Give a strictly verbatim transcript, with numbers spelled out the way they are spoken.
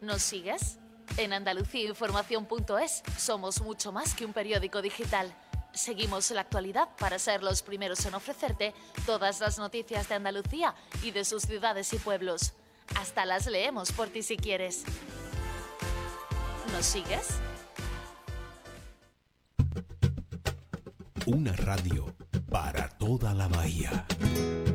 ¿Nos sigues? En Andalucía Información punto es somos mucho más que un periódico digital. Seguimos la actualidad para ser los primeros en ofrecerte todas las noticias de Andalucía y de sus ciudades y pueblos. Hasta las leemos por ti si quieres. ¿Nos sigues? Una radio para toda la bahía.